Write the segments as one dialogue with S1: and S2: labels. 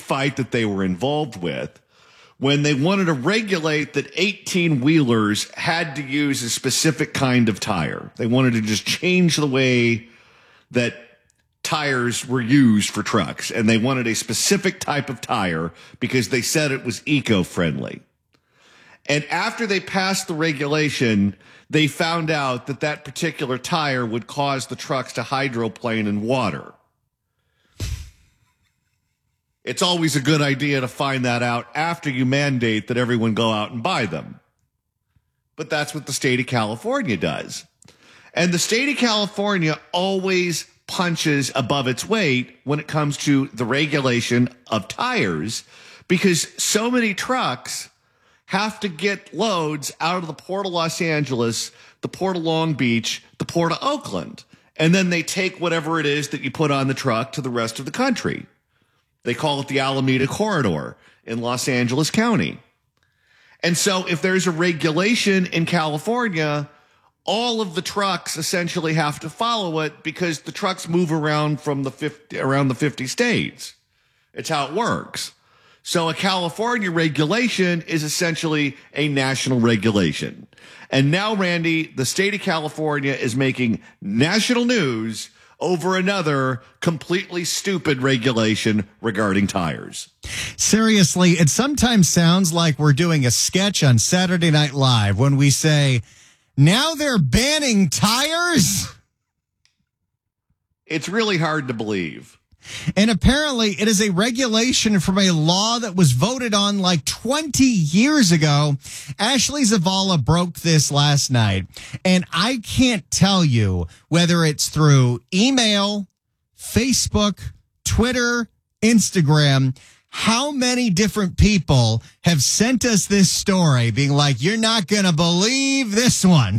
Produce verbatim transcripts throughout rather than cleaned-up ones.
S1: fight that they were involved with when they wanted to regulate that eighteen-wheelers had to use a specific kind of tire. They wanted to just change the way that tires were used for trucks, and they wanted a specific type of tire because they said it was eco-friendly. And after they passed the regulation, they found out that that particular tire would cause the trucks to hydroplane in water. It's always a good idea to find that out after you mandate that everyone go out and buy them. But that's what the state of California does. And the state of California always punches above its weight when it comes to the regulation of tires because so many trucks have to get loads out of the Port of Los Angeles, the Port of Long Beach, the Port of Oakland, and then they take whatever it is that you put on the truck to the rest of the country. They call it the Alameda Corridor in Los Angeles County. And so if there's a regulation in California, all of the trucks essentially have to follow it because the trucks move around from the fifty, around the fifty states. It's how it works. So a California regulation is essentially a national regulation. And now, Randy, the state of California is making national news over another completely stupid regulation regarding tires.
S2: Seriously, it sometimes sounds like we're doing a sketch on Saturday Night Live when we say, now they're banning tires?
S1: It's really hard to believe.
S2: And apparently it is a regulation from a law that was voted on like twenty years ago. Ashley Zavala broke this last night. And I can't tell you whether it's through email, Facebook, Twitter, Instagram, how many different people have sent us this story being like, you're not going to believe this one.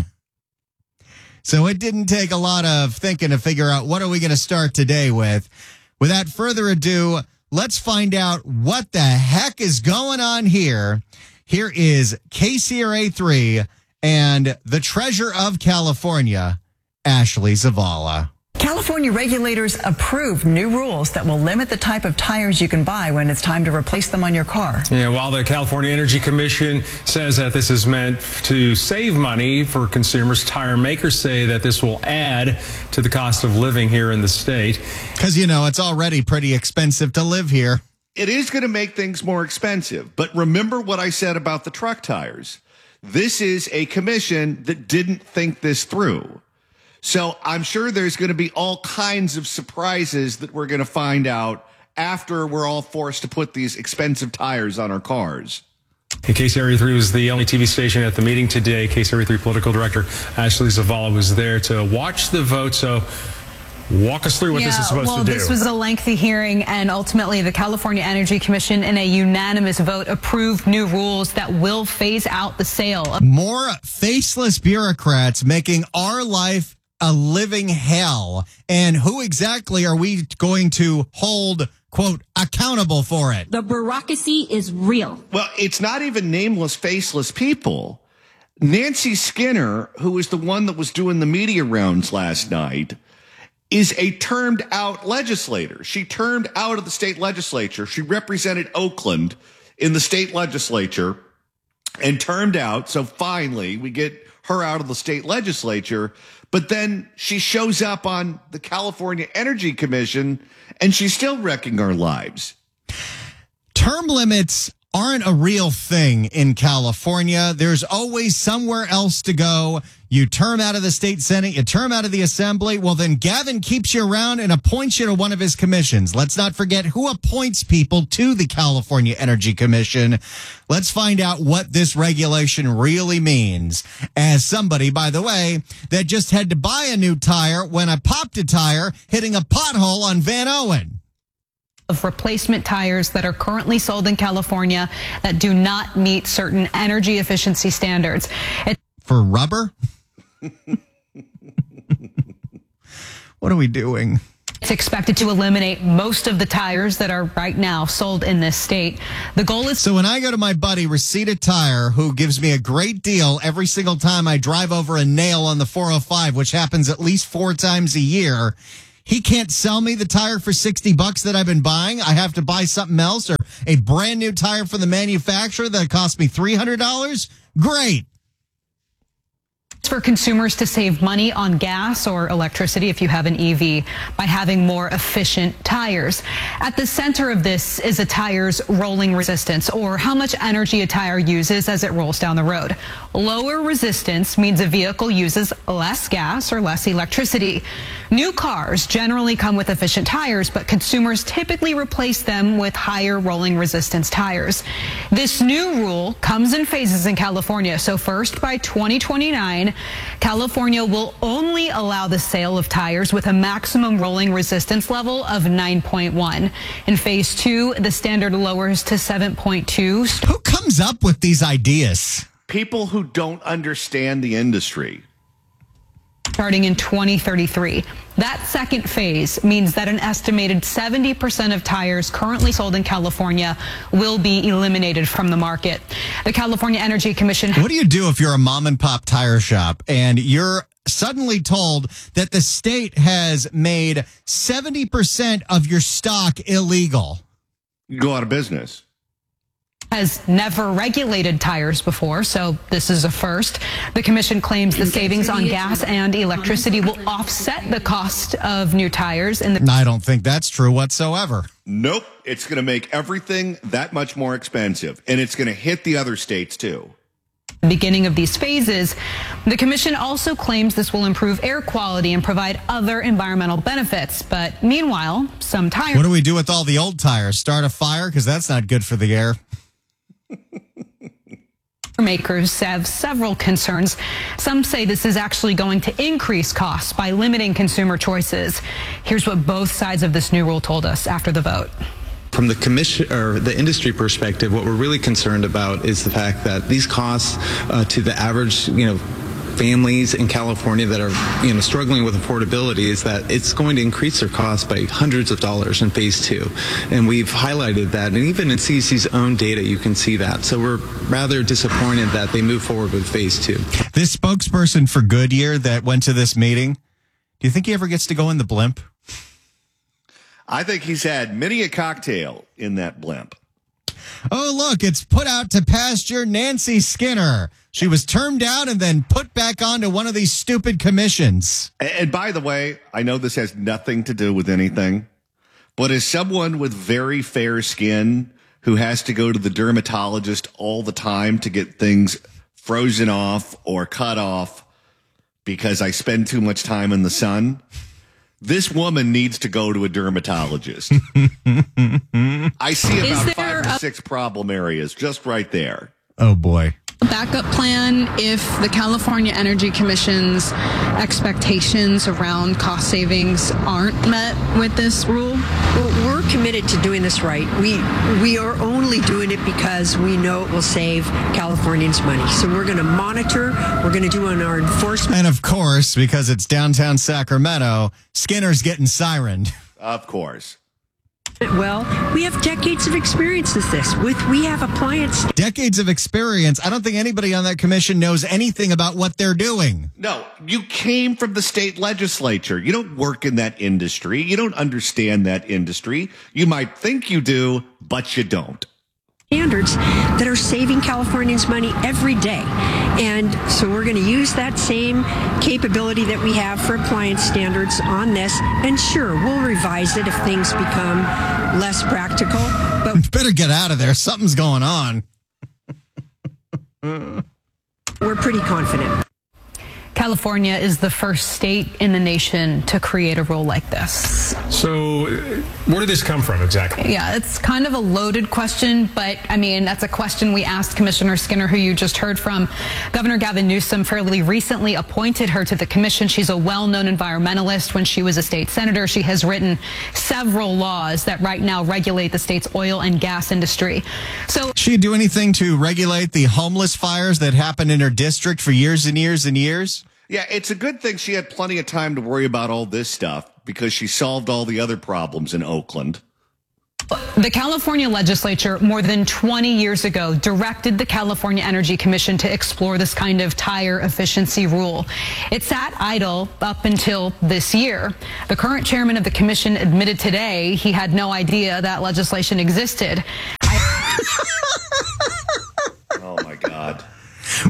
S2: So it didn't take a lot of thinking to figure out what are we going to start today with. Without further ado, let's find out what the heck is going on here. Here is K C R A three and the treasure of California, Ashley Zavala.
S3: California regulators approved new rules that will limit the type of tires you can buy when it's time to replace them on your car.
S4: Yeah, while the California Energy Commission says that this is meant to save money for consumers, tire makers say that this will add to the cost of living here in the state.
S2: Because, you know, it's already pretty expensive to live here.
S1: It is going to make things more expensive. But remember what I said about the truck tires. This is a commission that didn't think this through. So I'm sure there's going to be all kinds of surprises that we're going to find out after we're all forced to put these expensive tires on our cars.
S4: Hey, K C R A three was the only T V station at the meeting today. K C R A three political director Ashley Zavala was there to watch the vote. So walk us through what
S5: yeah,
S4: this is supposed
S5: well,
S4: to do.
S5: This was a lengthy hearing, and ultimately the California Energy Commission, in a unanimous vote, approved new rules that will phase out the sale of
S2: more faceless bureaucrats making our life a living hell. And who exactly are we going to hold, quote, accountable for it?
S6: The bureaucracy is real.
S1: Well, it's not even nameless, faceless people. Nancy Skinner, who was the one that was doing the media rounds last night, is a termed out legislator. She termed out of the state legislature. She represented Oakland in the state legislature and termed out. So finally we get her out of the state legislature. But then she shows up on the California Energy Commission and she's still wrecking our lives.
S2: Term limits aren't a real thing in California. There's always somewhere else to go. You term out of the state Senate, you term out of the assembly. Well, then Gavin keeps you around and appoints you to one of his commissions. Let's not forget who appoints people to the California Energy Commission. Let's find out what this regulation really means. As somebody, by the way, that just had to buy a new tire when I popped a tire hitting a pothole on Van Owen.
S5: of replacement tires that are currently sold in California that do not meet certain energy efficiency standards. It-
S2: For rubber? What are we doing?
S5: It's expected to eliminate most of the tires that are right now sold in this state. The goal is...
S2: So when I go to my buddy Reseda Tire, who gives me a great deal every single time I drive over a nail on the four oh five, which happens at least four times a year, he can't sell me the tire for sixty bucks that I've been buying. I have to buy something else, or a brand new tire from the manufacturer that cost me three hundred dollars? Great.
S5: For consumers to save money on gas or electricity if you have an E V by having more efficient tires. At the center of this is a tire's rolling resistance, or how much energy a tire uses as it rolls down the road. Lower resistance means a vehicle uses less gas or less electricity. New cars generally come with efficient tires, but consumers typically replace them with higher rolling resistance tires. This new rule comes in phases in California. So first, by twenty twenty-nine, California will only allow the sale of tires with a maximum rolling resistance level of nine point one. In phase two, the standard lowers to seven point two.
S2: Who comes up with these ideas?
S1: People who don't understand the industry.
S5: Starting in twenty thirty-three. That second phase means that an estimated seventy percent of tires currently sold in California will be eliminated from the market. The California Energy Commission.
S2: What do you do if you're a mom and pop tire shop and you're suddenly told that the state has made seventy percent of your stock illegal?
S1: You go out of business.
S5: Has never regulated tires before, so this is a first. The commission claims the savings on gas and electricity will offset the cost of new tires. In the
S2: I don't think that's true whatsoever.
S1: Nope. It's going to make everything that much more expensive, and it's going to hit the other states too.
S5: Beginning of these phases, the commission also claims this will improve air quality and provide other environmental benefits. But meanwhile, some tire
S2: What do we do with all the old tires? Start a fire? Because that's not good for the air.
S5: makers have several concerns. Some say this is actually going to increase costs by limiting consumer choices. Here's what both sides of this new rule told us after the vote.
S7: From the commission or the industry perspective, what we're really concerned about is the fact that these costs uh, to the average, you know, families in California that are, you know, struggling with affordability is that it's going to increase their costs by hundreds of dollars in phase two. And we've highlighted that. And even in C E C's own data, you can see that. So we're rather disappointed that they move forward with phase two.
S2: This spokesperson for Goodyear that went to this meeting, do you think he ever gets to go in the blimp?
S1: I think he's had many a cocktail in that blimp.
S2: Oh, look, it's put out to pasture Nancy Skinner. She was termed out and then put back onto one of these stupid commissions.
S1: And by the way, I know this has nothing to do with anything, but as someone with very fair skin who has to go to the dermatologist all the time to get things frozen off or cut off because I spend too much time in the sun, this woman needs to go to a dermatologist. I see about five to six problem areas just right there.
S2: Oh, boy.
S8: A backup plan if the California Energy Commission's expectations around cost savings aren't met with this rule?
S9: Well, we're committed to doing this right. We we are only doing it because we know it will save Californians money. So we're going to monitor. We're going to do on our enforcement.
S2: And of course, because it's downtown Sacramento, Skinner's getting sirened.
S1: Of course.
S9: Well, we have decades of experience with this. With we have appliance.
S2: Decades of experience. I don't think anybody on that commission knows anything about what they're doing.
S1: No, you came from the state legislature. You don't work in that industry. You don't understand that industry. You might think you do, but you don't.
S9: Standards that are saving Californians money every day. And so we're going to use that same capability that we have for appliance standards on this. And sure, we'll revise it if things become less practical. But
S2: better get out of there. Something's going on.
S9: We're pretty confident.
S5: California is the first state in the nation to create a rule like this.
S4: So where did this come from exactly?
S5: Yeah, it's kind of a loaded question, but I mean, that's a question we asked Commissioner Skinner, who you just heard from. Governor Gavin Newsom fairly recently appointed her to the commission. She's a well-known environmentalist. When she was a state senator, she has written several laws that right now regulate the state's oil and gas industry. So
S2: she do anything to regulate the homeless fires that happened in her district for years and years and years?
S1: Yeah, it's a good thing she had plenty of time to worry about all this stuff because she solved all the other problems in Oakland.
S5: The California legislature more than twenty years ago directed the California Energy Commission to explore this kind of tire efficiency rule. It sat idle up until this year. The current chairman of the commission admitted today he had no idea that legislation existed. I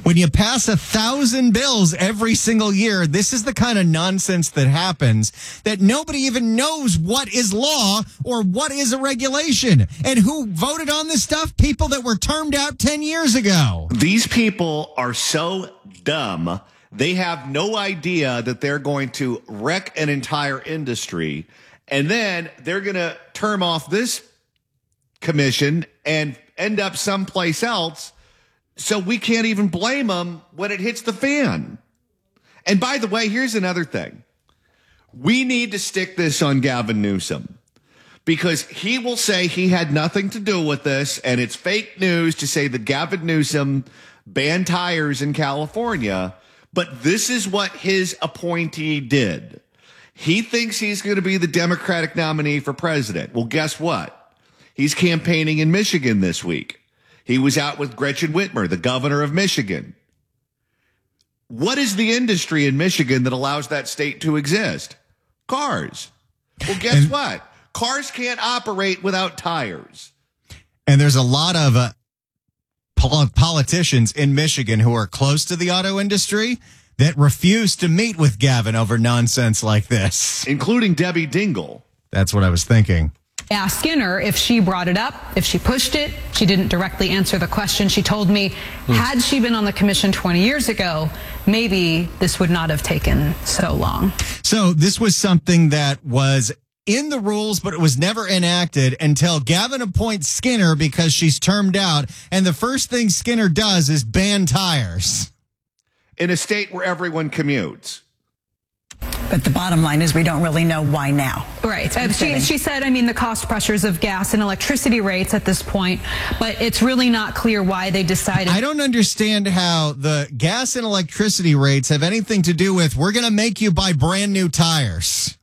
S2: When you pass a thousand bills every single year, this is the kind of nonsense that happens, that nobody even knows what is law or what is a regulation. And who voted on this stuff? People that were termed out ten years ago.
S1: These people are so dumb. They have no idea that they're going to wreck an entire industry. And then they're going to term off this commission and end up someplace else. So we can't even blame them when it hits the fan. And by the way, here's another thing. We need to stick this on Gavin Newsom, because he will say he had nothing to do with this, and it's fake news to say that Gavin Newsom banned tires in California. But this is what his appointee did. He thinks he's going to be the Democratic nominee for president. Well, guess what? He's campaigning in Michigan this week. He was out with Gretchen Whitmer, the governor of Michigan. What is the industry in Michigan that allows that state to exist? Cars. Well, guess
S2: and,
S1: what? Cars can't operate without tires.
S2: And there's a lot of uh, pol- politicians in Michigan who are close to the auto industry that refuse to meet with Gavin over nonsense like this.
S1: Including Debbie Dingell.
S2: That's what I was thinking.
S5: Asked Skinner if she brought it up, if she pushed it. She didn't directly answer the question. She told me, hmm. had she been on the commission twenty years ago, maybe this would not have taken so long.
S2: So this was something that was in the rules, but it was never enacted until Gavin appoints Skinner because she's termed out. And the first thing Skinner does is ban tires.
S1: In a state where everyone commutes.
S3: But the bottom line is we don't really know why now.
S5: Right. Uh, she, she said, I mean, the cost pressures of gas and electricity rates at this point, but it's really not clear why they decided.
S2: I don't understand how the gas and electricity rates have anything to do with we're going to make you buy brand new tires.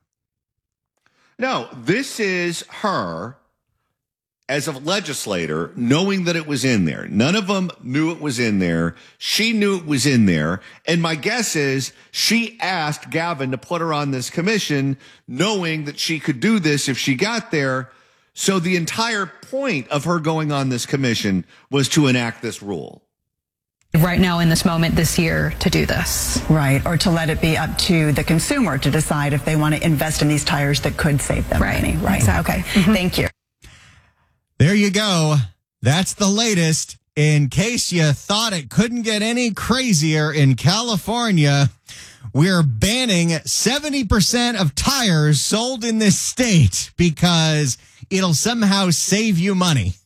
S1: No, this is her as a legislator knowing that it was in there. None of them knew it was in there. She knew it was in there. And my guess is she asked Gavin to put her on this commission knowing that she could do this if she got there. So the entire point of her going on this commission was to enact this rule.
S5: Right now in this moment this year to do this.
S3: Right. Or to let it be up to the consumer to decide if they want to invest in these tires that could save them
S5: right.
S3: money. Right.
S5: Exactly.
S3: Okay. Mm-hmm. Thank you.
S2: There you go. That's the latest. In case you thought it couldn't get any crazier in California, we're banning seventy percent of tires sold in this state because it'll somehow save you money.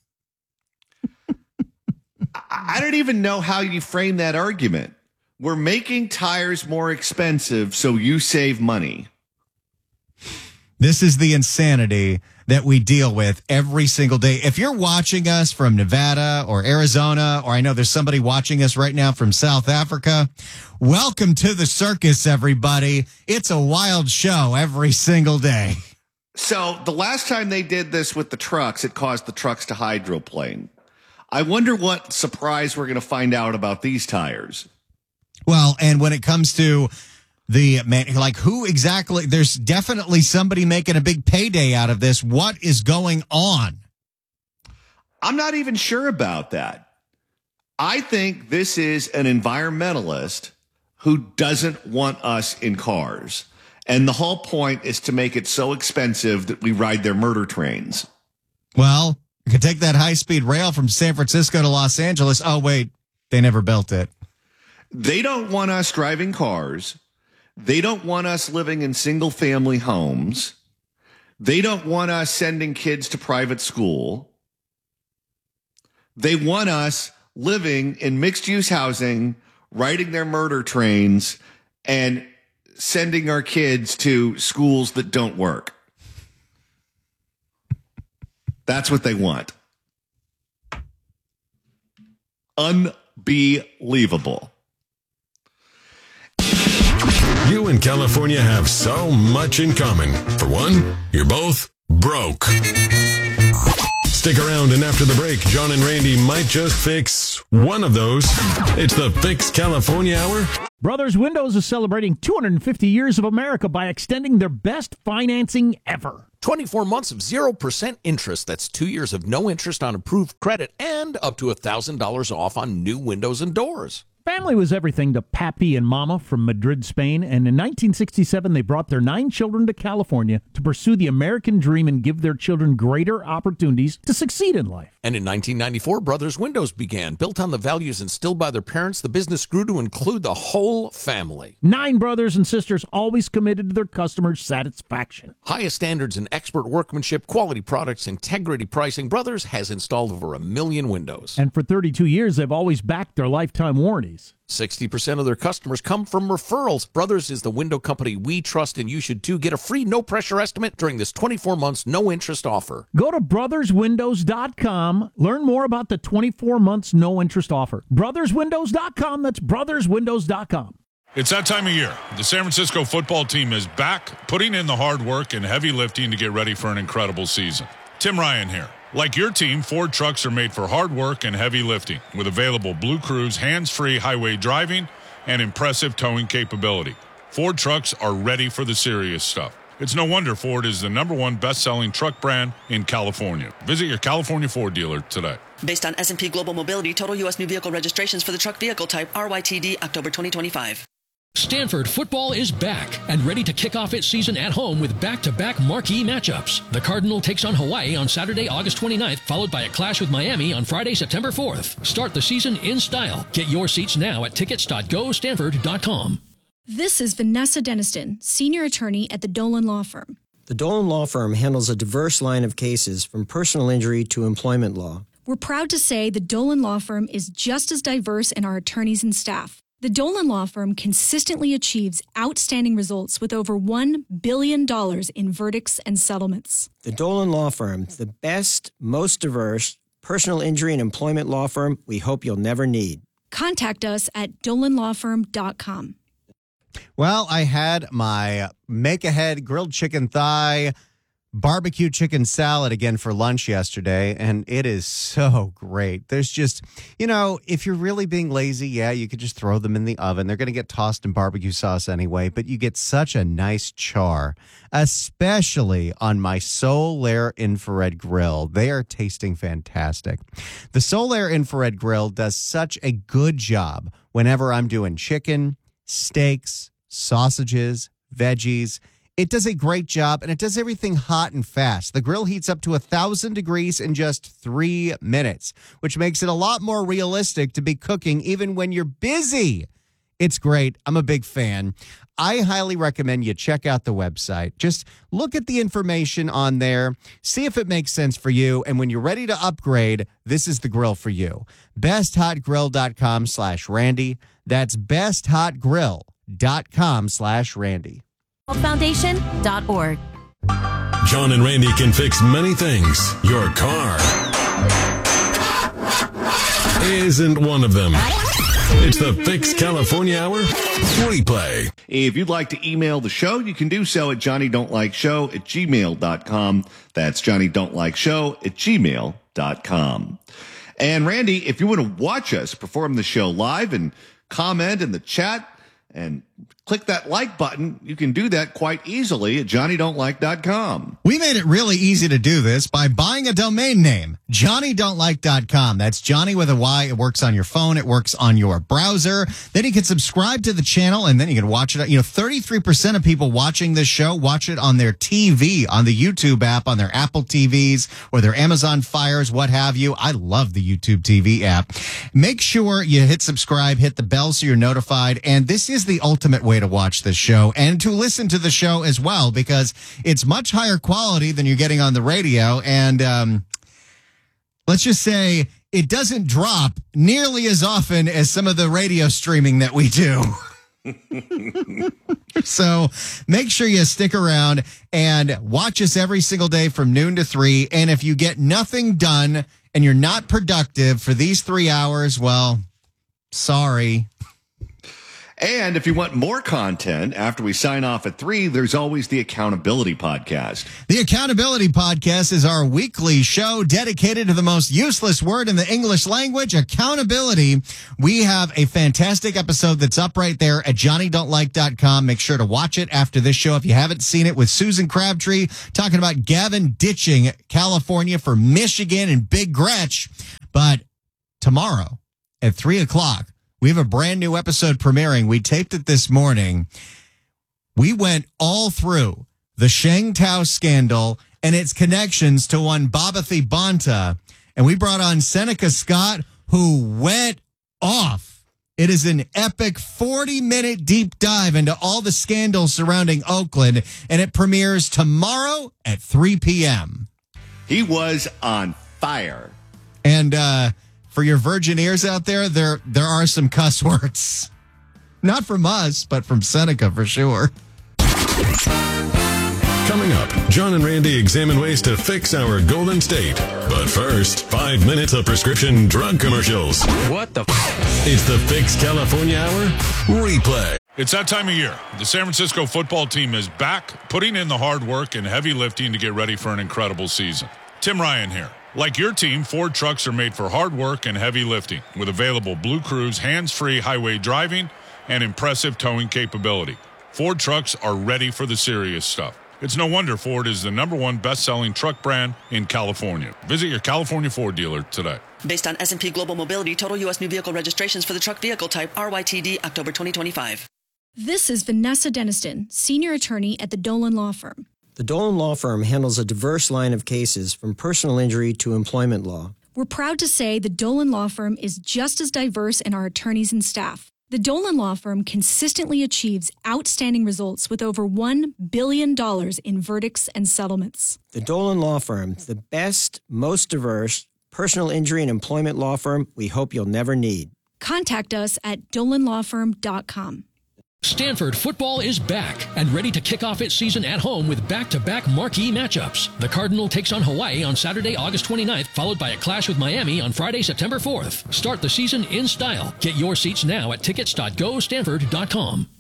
S1: I don't even know how you frame that argument. We're making tires more expensive so you save money.
S2: This is the insanity that we deal with every single day. If you're watching us from Nevada or Arizona, or I know there's somebody watching us right now from South Africa, welcome to the circus, everybody. It's a wild show every single day.
S1: So the last time they did this with the trucks, it caused the trucks to hydroplane. I wonder what surprise we're going to find out about these tires.
S2: Well, and when it comes to the man, like who exactly, there's definitely somebody making a big payday out of this. What is going on?
S1: I'm not even sure about that. I think this is an environmentalist who doesn't want us in cars. And the whole point is to make it so expensive that we ride their murder trains.
S2: Well, you could take that high-speed rail from San Francisco to Los Angeles. Oh, wait, they never built it.
S1: They don't want us driving cars. They don't want us living in single-family homes. They don't want us sending kids to private school. They want us living in mixed-use housing, riding their murder trains, and sending our kids to schools that don't work. That's what they want. Unbelievable.
S10: You and California have so much in common. For one, you're both broke. Stick around, and after the break, John and Randy might just fix one of those. It's the Fix California Hour.
S11: Brothers Windows is celebrating two hundred fifty years of America by extending their best financing ever.
S12: twenty-four months of zero percent interest. That's two years of no interest on approved credit and up to one thousand dollars off on new windows and doors.
S11: Family was everything to Papi and Mama from Madrid, Spain, and in nineteen sixty-seven they brought their nine children to California to pursue the American dream and give their children greater opportunities to succeed in life.
S12: And in nineteen ninety-four, Brothers Windows began. Built on the values instilled by their parents, the business grew to include the whole family.
S11: Nine brothers and sisters always committed to their customers' satisfaction.
S12: Highest standards in expert workmanship, quality products, integrity pricing. Brothers has installed over a million windows.
S11: And for thirty-two years, they've always backed their lifetime warranties.
S12: sixty percent of their customers come from referrals. Brothers is the window company we trust, and you should too. Get a free no-pressure estimate during this twenty-four months no-interest offer.
S11: Go to brothers windows dot com. Learn more about the twenty-four months no-interest offer. brothers windows dot com. That's brothers windows dot com.
S13: It's that time of year. The San Francisco football team is back, putting in the hard work and heavy lifting to get ready for an incredible season. Tim Ryan here. Like your team, Ford trucks are made for hard work and heavy lifting with available Blue Cruise hands-free highway driving and impressive towing capability. Ford trucks are ready for the serious stuff. It's no wonder Ford is the number one best-selling truck brand in California. Visit your California Ford dealer today.
S14: Based on S and P Global Mobility, total U S new vehicle registrations for the truck vehicle type R Y T D October twenty twenty-five.
S15: Stanford football is back and ready to kick off its season at home with back-to-back marquee matchups. The Cardinal takes on Hawaii on Saturday, August twenty-ninth, followed by a clash with Miami on Friday, September fourth. Start the season in style. Get your seats now at tickets dot go stanford dot com.
S16: This is Vanessa Deniston, senior attorney at the Dolan Law Firm.
S17: The Dolan Law Firm handles a diverse line of cases from personal injury to employment law.
S16: We're proud to say the Dolan Law Firm is just as diverse in our attorneys and staff. The Dolan Law Firm consistently achieves outstanding results with over one billion dollars in verdicts and settlements.
S17: The Dolan Law Firm, the best, most diverse personal injury and employment law firm we hope you'll never need.
S16: Contact us at dolan law firm dot com.
S2: Well, I had my make-ahead grilled chicken thigh barbecue chicken salad again for lunch yesterday, and it is so great. There's just, you know, if you're really being lazy, yeah, you could just throw them in the oven. They're going to get tossed in barbecue sauce anyway, but you get such a nice char, especially on my Solaire infrared grill. They are tasting fantastic. The Solaire infrared grill does such a good job whenever I'm doing chicken, steaks, sausages, veggies. It does a great job, and it does everything hot and fast. The grill heats up to one thousand degrees in just three minutes, which makes it a lot more realistic to be cooking even when you're busy. It's great. I'm a big fan. I highly recommend you check out the website. Just look at the information on there, see if it makes sense for you, and when you're ready to upgrade, this is the grill for you. best hot grill dot com slash Randy. That's best hot grill dot com slash Randy.
S18: foundation dot org.
S10: John and Randy can fix many things. Your car isn't one of them. It's the Fix California Hour replay.
S1: If you'd like to email the show, you can do so at johnny don't like show at gmail dot com. That's johnny don't like show at gmail dot com. And Randy, if you want to watch us perform the show live and comment in the chat and click that like button, you can do that quite easily at johnny don't like dot com.
S2: We made it really easy to do this by buying a domain name, johnny don't like dot com. That's Johnny with a Y. It works on your phone. It works on your browser. Then you can subscribe to the channel, and then you can watch it. You know, thirty-three percent of people watching this show watch it on their T V, on the YouTube app, on their Apple T Vs, or their Amazon Fires, what have you. I love the YouTube T V app. Make sure you hit subscribe, hit the bell so you're notified, and this is the ultimate way to watch this show and to listen to the show as well, because it's much higher quality than you're getting on the radio. And um, let's just say it doesn't drop nearly as often as some of the radio streaming that we do. So make sure you stick around and watch us every single day from noon to three. And if you get nothing done and you're not productive for these three hours, well, sorry.
S1: And if you want more content after we sign off at three, there's always the Accountability Podcast.
S2: The Accountability Podcast is our weekly show dedicated to the most useless word in the English language, accountability. We have a fantastic episode that's up right there at johnny don't like dot com. Make sure to watch it after this show if you haven't seen it, with Susan Crabtree talking about Gavin ditching California for Michigan and Big Gretch. But tomorrow at three o'clock, We have a brand new episode premiering. We taped it this morning. We went all through the Sheng Tao scandal and its connections to one Babathy Bonta. And we brought on Seneca Scott, who went off. It is an epic forty-minute deep dive into all the scandals surrounding Oakland, and it premieres tomorrow at three p.m.
S1: He was on fire.
S2: And uh, for your virgin ears out there, there there are some cuss words. Not from us, but from Seneca for sure.
S10: Coming up, John and Randy examine ways to fix our Golden State. But first, five minutes of prescription drug commercials.
S12: What the f-
S10: It's the Fix California Hour replay.
S13: It's that time of year. The San Francisco football team is back, putting in the hard work and heavy lifting to get ready for an incredible season. Tim Ryan here. Like your team, Ford trucks are made for hard work and heavy lifting with available Blue Cruise hands-free highway driving and impressive towing capability. Ford trucks are ready for the serious stuff. It's no wonder Ford is the number one best-selling truck brand in California. Visit your California Ford dealer today.
S14: Based on S and P Global Mobility, total U S new vehicle registrations for the truck vehicle type R Y T D October twenty twenty-five.
S16: This is Vanessa Deniston, senior attorney at the Dolan Law Firm.
S17: The Dolan Law Firm handles a diverse line of cases from personal injury to employment law.
S16: We're proud to say the Dolan Law Firm is just as diverse in our attorneys and staff. The Dolan Law Firm consistently achieves outstanding results with over one billion dollars in verdicts and settlements.
S17: The Dolan Law Firm, the best, most diverse personal injury and employment law firm we hope you'll never need.
S16: Contact us at dolan law firm dot com.
S15: Stanford football is back and ready to kick off its season at home with back-to-back marquee matchups. The Cardinal takes on Hawaii on Saturday, August twenty-ninth, followed by a clash with Miami on Friday, September fourth. Start the season in style. Get your seats now at tickets dot go stanford dot com.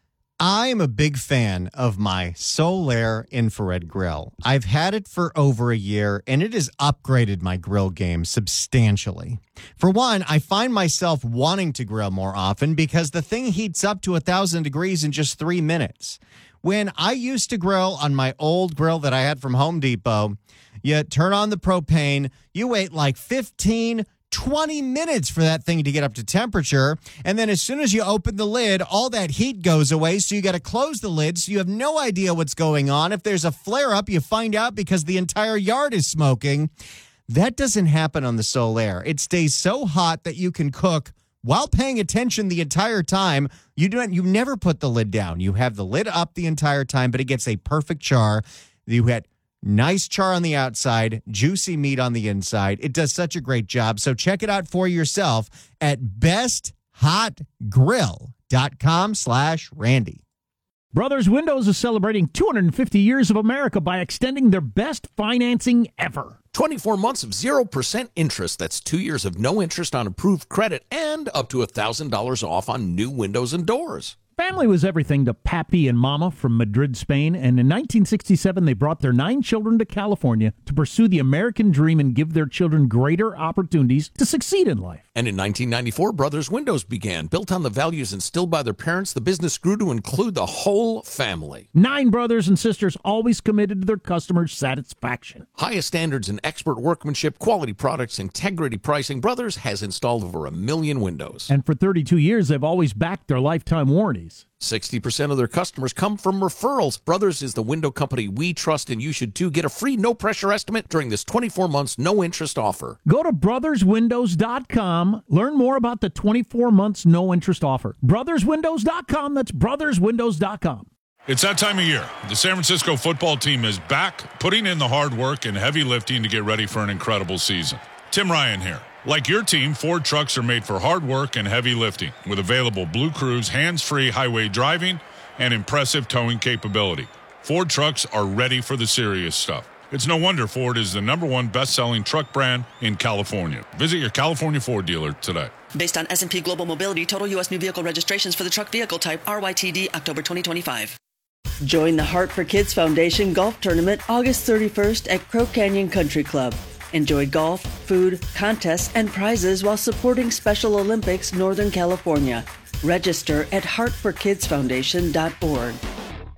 S2: I am a big fan of my Solaire infrared grill. I've had it for over a year, and it has upgraded my grill game substantially. For one, I find myself wanting to grill more often because the thing heats up to one thousand degrees in just three minutes. When I used to grill on my old grill that I had from Home Depot, you turn on the propane, you wait like fifteen, twenty minutes for that thing to get up to temperature. And then as soon as you open the lid, all that heat goes away. So you got to close the lid. So you have no idea what's going on. If there's a flare up, you find out because the entire yard is smoking. That doesn't happen on the Solaire. It stays so hot that you can cook while paying attention the entire time. You don't, you never put the lid down. You have the lid up the entire time, but it gets a perfect char. You had nice char on the outside, juicy meat on the inside. It does such a great job. So check it out for yourself at best hot grill dot com slash Randy.
S11: Brothers Windows is celebrating two hundred fifty years of America by extending their best financing ever.
S12: twenty-four months of zero percent interest. That's two years of no interest on approved credit and up to one thousand dollars off on new windows and doors.
S11: Family was everything to Pappy and Mama from Madrid, Spain, and in nineteen sixty-seven they brought their nine children to California to pursue the American dream and give their children greater opportunities to succeed in life.
S12: And in nineteen ninety-four, Brothers Windows began. Built on the values instilled by their parents, the business grew to include the whole family.
S11: Nine brothers and sisters always committed to their customers' satisfaction.
S12: Highest standards in expert workmanship, quality products, integrity pricing. Brothers has installed over a million windows.
S11: And for thirty-two years, they've always backed their lifetime warranties.
S12: sixty percent of their customers come from referrals. Brothers is the window company we trust, and you should too. Get a free no-pressure estimate during this twenty-four months no-interest offer.
S11: Go to brothers windows dot com. Learn more about the twenty-four months no-interest offer. brothers windows dot com. That's brothers windows dot com.
S13: It's that time of year. The San Francisco football team is back, putting in the hard work and heavy lifting to get ready for an incredible season. Tim Ryan here. Like your team, Ford trucks are made for hard work and heavy lifting with available Blue Cruise hands-free highway driving and impressive towing capability. Ford trucks are ready for the serious stuff. It's no wonder Ford is the number one best-selling truck brand in California. Visit your California Ford dealer today.
S14: Based on S and P Global Mobility, total U S new vehicle registrations for the truck vehicle type R Y T D October twenty twenty-five. Join the Heart for Kids Foundation Golf Tournament August thirty-first at Crow Canyon Country Club. Enjoy golf, food, contests, and prizes while supporting Special Olympics Northern California. Register at heart for kids foundation dot org.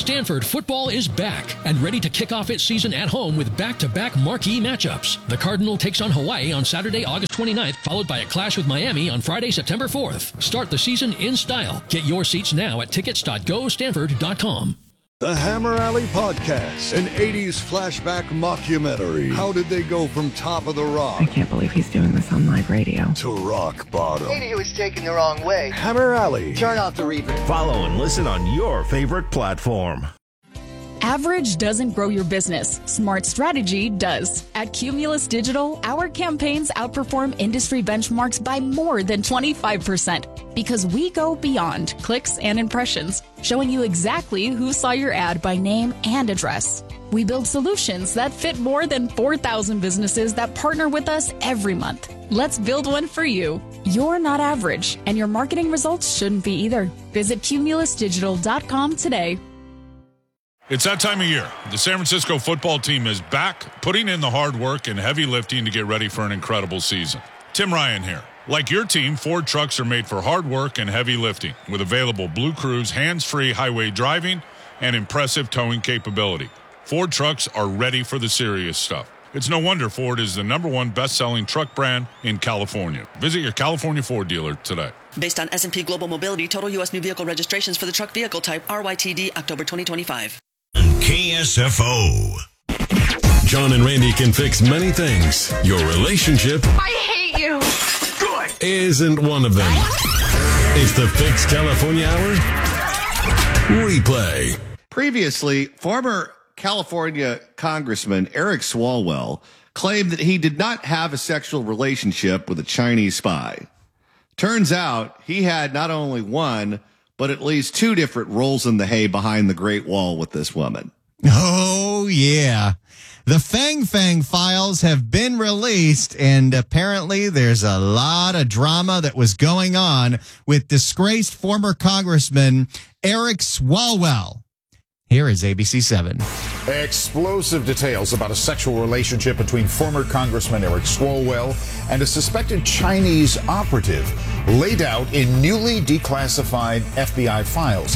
S15: Stanford football is back and ready to kick off its season at home with back-to-back marquee matchups. The Cardinal takes on Hawaii on Saturday, August twenty-ninth, followed by a clash with Miami on Friday, September fourth. Start the season in style. Get your seats now at tickets dot go stanford dot com.
S19: The Hammer Alley Podcast, an eighties flashback mockumentary. How did they go from top of the rock?
S20: I can't believe he's doing this on live radio.
S19: To rock bottom.
S21: Maybe he was taken the wrong way.
S19: Hammer Alley.
S21: Turn off the reverb.
S22: Follow and listen on your favorite platform.
S23: Average doesn't grow your business. Smart strategy does. At Cumulus Digital, our campaigns outperform industry benchmarks by more than twenty-five percent because we go beyond clicks and impressions, showing you exactly who saw your ad by name and address. We build solutions that fit more than four thousand businesses that partner with us every month. Let's build one for you. You're not average, and your marketing results shouldn't be either. Visit cumulus digital dot com today.
S13: It's that time of year. The San Francisco football team is back, putting in the hard work and heavy lifting to get ready for an incredible season. Tim Ryan here. Like your team, Ford trucks are made for hard work and heavy lifting with available Blue Cruise hands-free highway driving and impressive towing capability. Ford trucks are ready for the serious stuff. It's no wonder Ford is the number one best-selling truck brand in California. Visit your California Ford dealer today.
S14: Based on S and P Global Mobility, total U S new vehicle registrations for the truck vehicle type R Y T D October twenty twenty-five.
S10: K S F O. John and Randy can fix many things. Your relationship
S24: I hate you.
S10: Good. Isn't one of them. It's the Fix California Hour replay.
S1: Previously, former California Congressman Eric Swalwell claimed that he did not have a sexual relationship with a Chinese spy. Turns out he had not only one, but at least two different rolls in the hay behind the Great Wall with this woman.
S2: Oh, yeah. The Fang Fang files have been released, and apparently there's a lot of drama that was going on with disgraced former Congressman Eric Swalwell. Here is A B C seven.
S25: Explosive details about a sexual relationship between former Congressman Eric Swalwell and a suspected Chinese operative laid out in newly declassified F B I files.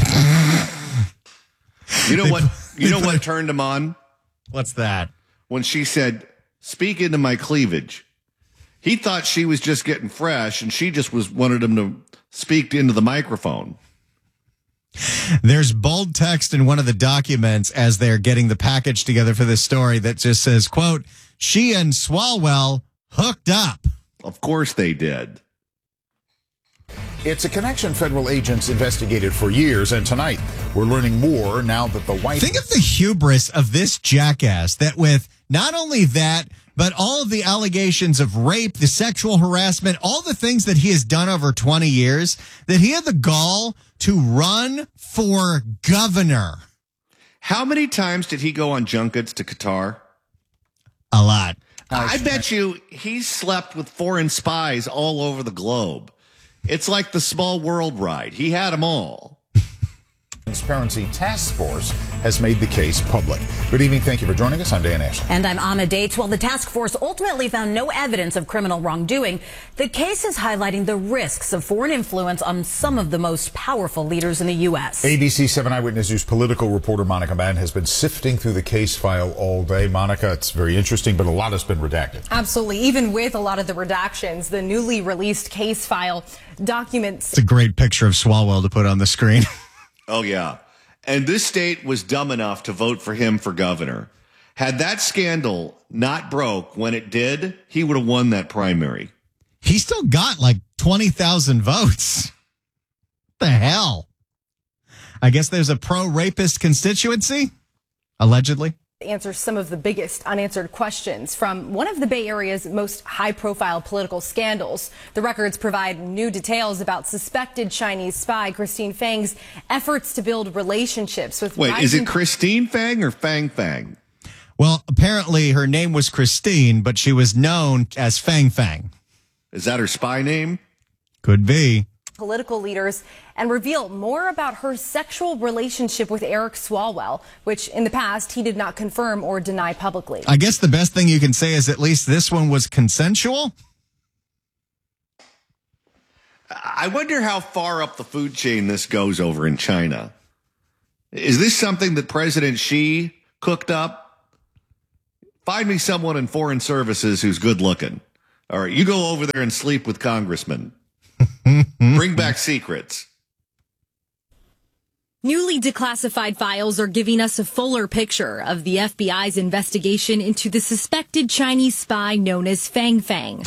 S1: You know what? You know what turned him on?
S2: What's that?
S1: When she said, "Speak into my cleavage." He thought she was just getting fresh, and she just was wanted him to speak into the microphone.
S2: There's bold text in one of the documents as they're getting the package together for this story that just says, quote, "She and Swalwell hooked up."
S1: Of course they did.
S25: It's a connection federal agents investigated for years, and tonight we're learning more now that the White...
S2: Think of the hubris of this jackass that with not only that, but all of the allegations of rape, the sexual harassment, all the things that he has done over twenty years, that he had the gall to run for governor.
S1: How many times did he go on junkets to Qatar?
S2: A lot.
S1: I bet you he slept with foreign spies all over the globe. It's like the Small World ride. He had them all.
S25: Transparency Task Force has made the case public. Good evening. Thank you for joining us. I'm Dan Ashley.
S26: And I'm Anna Dates. Well, the task force ultimately found no evidence of criminal wrongdoing. The case is highlighting the risks of foreign influence on some of the most powerful leaders in the U S.
S25: A B C seven Eyewitness News political reporter Monica Mann has been sifting through the case file all day. Monica, it's very interesting, but a lot has been redacted.
S27: Absolutely. Even with a lot of the redactions, the newly released case file documents.
S2: It's a great picture of Swalwell to put on the screen.
S1: Oh, yeah. And this state was dumb enough to vote for him for governor. Had that scandal not broke when it did, he would have won that primary.
S2: He still got like twenty thousand votes. What the hell? I guess there's a pro-rapist constituency, allegedly.
S27: Answer some of the biggest unanswered questions from one of the Bay Area's most high-profile political scandals. The records provide new details about suspected Chinese spy Christine Fang's efforts to build relationships with...
S1: Wait, is it Christine Fang or Fang Fang?
S2: Well, apparently her name was Christine, but she was known as Fang Fang.
S1: Is that her spy name?
S2: Could be.
S27: Political leaders and reveal more about her sexual relationship with Eric Swalwell, which in the past he did not confirm or deny publicly.
S2: I guess the best thing you can say is at least this one was consensual.
S1: I wonder how far up the food chain this goes over in China. Is this something that President Xi cooked up? Find me someone in foreign services who's good looking. All right, you go over there and sleep with congressmen. Bring back secrets.
S16: Newly declassified files are giving us a fuller picture of the F B I's investigation into the suspected Chinese spy known as Fang Fang.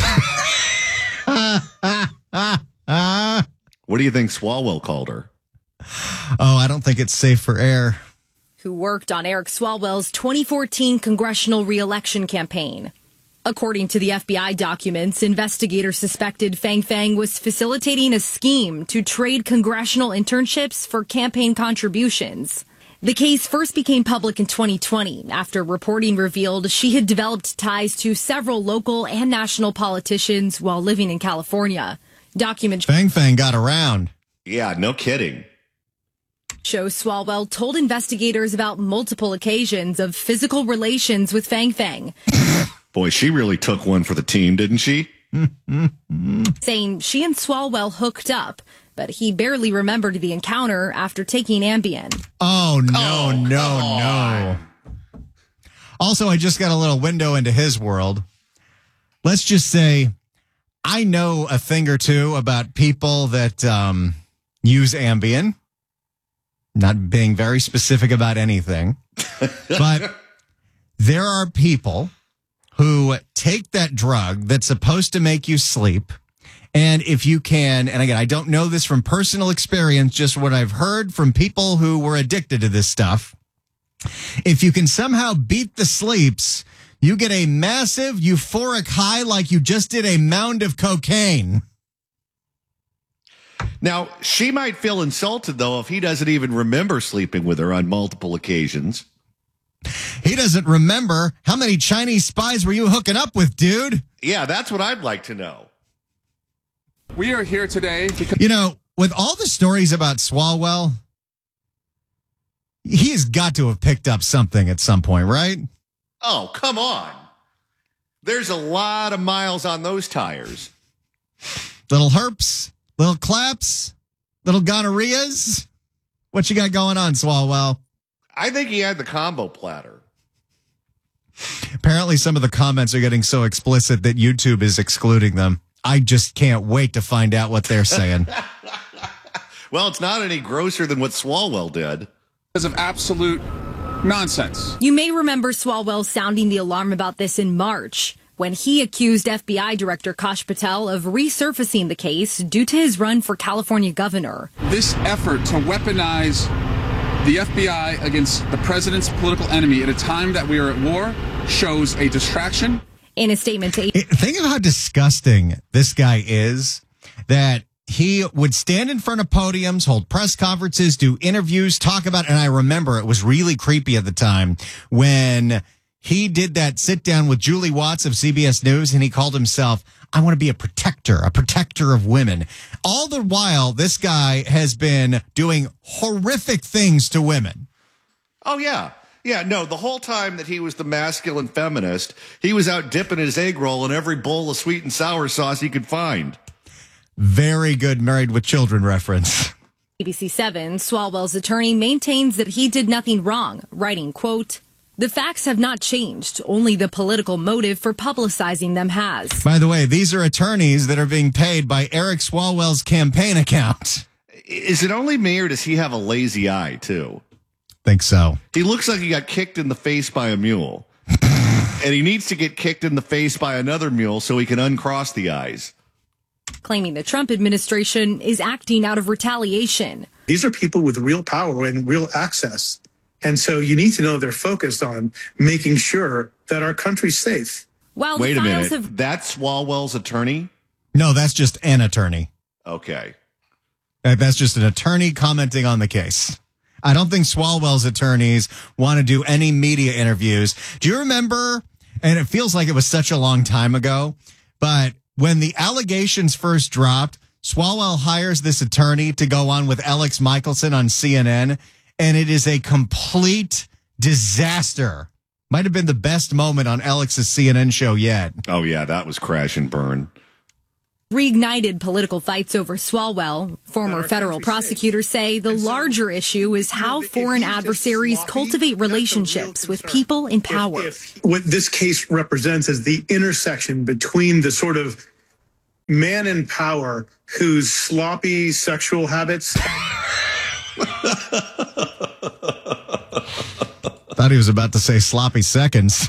S1: What do you think Swalwell called her?
S2: Oh, I don't think it's safe for air.
S16: Who worked on Eric Swalwell's twenty fourteen congressional reelection campaign. According to the F B I documents, investigators suspected Fang Fang was facilitating a scheme to trade congressional internships for campaign contributions. The case first became public in twenty twenty after reporting revealed she had developed ties to several local and national politicians while living in California. Documents
S2: Fang Fang got around.
S1: Yeah, no kidding.
S16: Show Swalwell told investigators about multiple occasions of physical relations with Fang Fang.
S1: Boy, she really took one for the team, didn't she?
S16: Saying she and Swalwell hooked up, but he barely remembered the encounter after taking Ambien.
S2: Oh, no, oh, no, no. Also, I just got a little window into his world. Let's just say I know a thing or two about people that um, use Ambien. Not being very specific about anything. But there are people who take that drug that's supposed to make you sleep. And if you can, and again, I don't know this from personal experience, just what I've heard from people who were addicted to this stuff. If you can somehow beat the sleeps, you get a massive euphoric high like you just did a mound of cocaine.
S1: Now, she might feel insulted, though, if he doesn't even remember sleeping with her on multiple occasions.
S2: He doesn't remember. How many Chinese spies were you hooking up with, dude?
S1: Yeah, that's what I'd like to know.
S4: We are here today because...
S2: You know, with all the stories about Swalwell, he has got to have picked up something at some point, right?
S1: Oh, come on. There's a lot of miles on those tires.
S2: Little herps, little claps, little gonorrheas. What you got going on, Swalwell?
S1: I think he had the combo platter.
S2: Apparently, some of the comments are getting so explicit that YouTube is excluding them. I just can't wait to find out what they're saying.
S1: Well, it's not any grosser than what Swalwell did.
S4: Because of absolute nonsense.
S16: You may remember Swalwell sounding the alarm about this in March, when he accused F B I Director Kash Patel of resurfacing the case due to his run for California governor.
S4: This effort to weaponize the F B I against the president's political enemy at a time that we are at war shows a distraction.
S16: In a statement to...
S2: Think of how disgusting this guy is, that he would stand in front of podiums, hold press conferences, do interviews, talk about, and I remember it was really creepy at the time when he did that sit down with Julie Watts of C B S News, and he called himself, I want to be a protector, a protector of women. All the while, this guy has been doing horrific things to women.
S1: Oh, yeah. Yeah, no, the whole time that he was the masculine feminist, he was out dipping his egg roll in every bowl of sweet and sour sauce he could find.
S2: Very good Married with Children reference.
S16: A B C seven, Swalwell's attorney maintains that he did nothing wrong, writing, quote, the facts have not changed. Only the political motive for publicizing them has.
S2: By the way, these are attorneys that are being paid by Eric Swalwell's campaign account.
S1: Is it only me, or does he have a lazy eye, too?
S2: Think so.
S1: He looks like he got kicked in the face by a mule. And he needs to get kicked in the face by another mule so he can uncross the eyes.
S16: Claiming the Trump administration is acting out of retaliation.
S5: These are people with real power and real access. And so you need to know they're focused on making sure that our country's safe.
S16: While
S1: Wait
S16: the
S1: a minute.
S16: have-
S1: That's Swalwell's attorney?
S2: No, that's just an attorney.
S1: Okay.
S2: That's just an attorney commenting on the case. I don't think Swalwell's attorneys want to do any media interviews. Do you remember, and it feels like it was such a long time ago, but when the allegations first dropped, Swalwell hires this attorney to go on with Alex Michelson on C N N, and it is a complete disaster. Might have been the best moment on Alex's C N N show yet.
S1: Oh, yeah, that was crash and burn.
S27: reignited political fights over Swalwell. Former federal prosecutors say the larger issue is how foreign adversaries cultivate relationships with people in power.
S5: If, if what this case represents is the intersection between the sort of man in power whose sloppy sexual habits.
S2: Thought he was about to say sloppy seconds.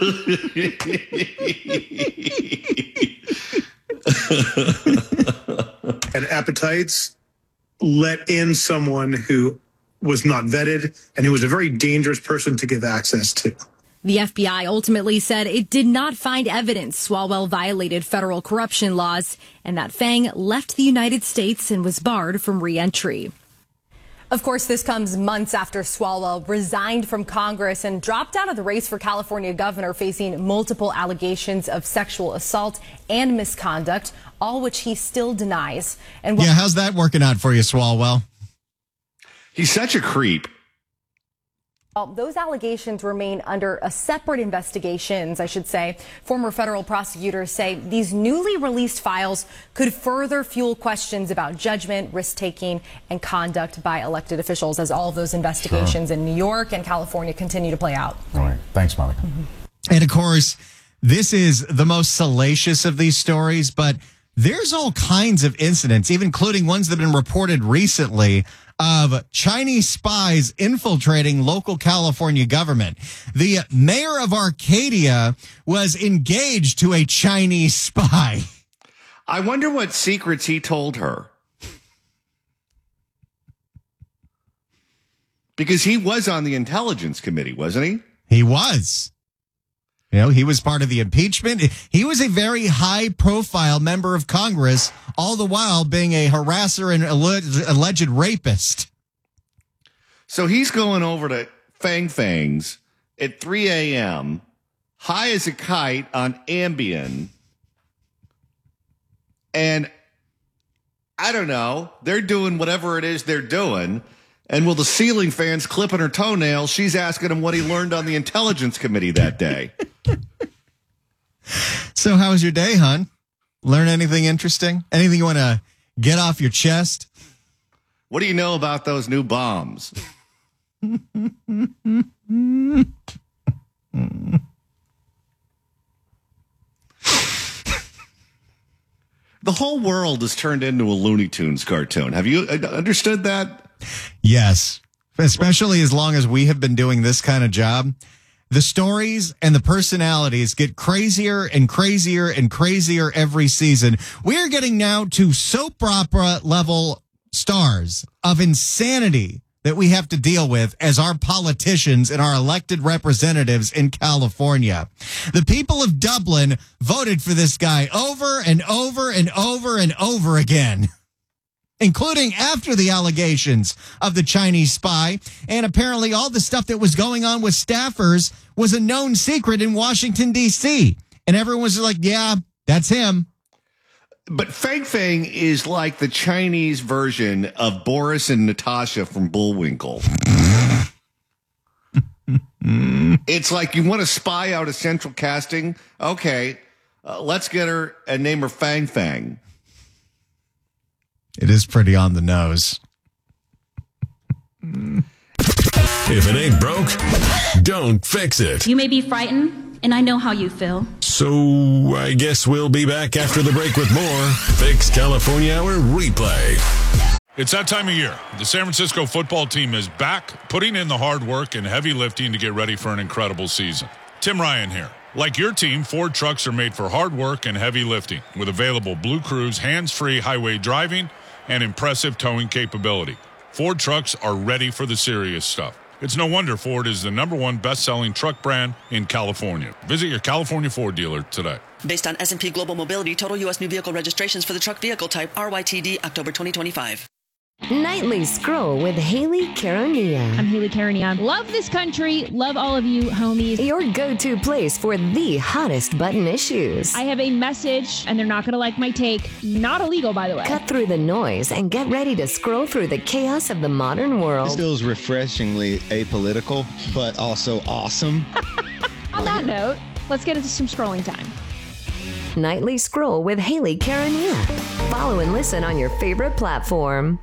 S5: And appetites let in someone who was not vetted and who was a very dangerous person to give access to.
S27: The F B I ultimately said it did not find evidence Swalwell violated federal corruption laws and that Fang left the United States and was barred from re-entry. Of course, this comes months after Swalwell resigned from Congress and dropped out of the race for California governor, facing multiple allegations of sexual assault and misconduct, all which he still denies. And
S2: yeah, how's that working out for you, Swalwell?
S1: He's such a creep.
S27: Well, those allegations remain under a separate investigations, I should say. Former federal prosecutors say these newly released files could further fuel questions about judgment, risk-taking, and conduct by elected officials as all of those investigations sure. in New York and California continue to play out.
S25: All right. Thanks, Monica.
S2: Mm-hmm. And, of course, this is the most salacious of these stories, but there's all kinds of incidents, even including ones that have been reported recently, of Chinese spies infiltrating local California government. The mayor of Arcadia was engaged to a Chinese spy.
S1: I wonder what secrets he told her. Because he was on the Intelligence Committee, wasn't he?
S2: He was. You know, he was part of the impeachment. He was a very high-profile member of Congress, all the while being a harasser and alleged rapist.
S1: So he's going over to Fang Fang's at three a.m., high as a kite on Ambien. And I don't know, they're doing whatever it is they're doing. And while the ceiling fan's clipping her toenails, she's asking him what he learned on the Intelligence Committee that day.
S2: So how was your day, hon? Learn anything interesting? Anything you want to get off your chest?
S1: What do you know about those new bombs? The whole world has turned into a Looney Tunes cartoon. Have you understood that?
S2: Yes, especially as long as we have been doing this kind of job. The stories and the personalities get crazier and crazier and crazier every season. We're getting now to soap opera level stars of insanity that we have to deal with as our politicians and our elected representatives in California. The people of Dublin voted for this guy over and over and over and over again, including after the allegations of the Chinese spy. And apparently all the stuff that was going on with staffers was a known secret in Washington, D C. And everyone was like, yeah, that's him.
S1: But Fang Fang is like the Chinese version of Boris and Natasha from Bullwinkle. It's like you want to spy out a central casting? Okay, uh, let's get her and name her Fang Fang.
S2: It is pretty on the nose.
S10: If it ain't broke, don't fix it.
S3: You may be frightened, and I know how you feel.
S10: So I guess we'll be back after the break with more Fix California Hour replay.
S13: It's that time of year. The San Francisco football team is back, putting in the hard work and heavy lifting to get ready for an incredible season. Tim Ryan here. Like your team, Ford trucks are made for hard work and heavy lifting with available Blue Cruise hands-free highway driving and impressive towing capability. Ford trucks are ready for the serious stuff. It's no wonder Ford is the number one best-selling truck brand in California. Visit your California Ford dealer today.
S14: Based on S and P Global Mobility, total U S new vehicle registrations for the truck vehicle type R Y T D October twenty twenty-five.
S6: Nightly Scroll with Haley Caronia.
S7: I'm Haley Caronia. Love this country. Love all of you, homies.
S6: Your go-to place for the hottest button issues.
S7: I have a message, and they're not going to like my take. Not illegal, by the way.
S6: Cut through the noise and get ready to scroll through the chaos of the modern world.
S8: This feels refreshingly apolitical, but also awesome.
S7: On that note, let's get into some scrolling time.
S6: Nightly Scroll with Haley Karen Yu. Follow and listen on your favorite platform.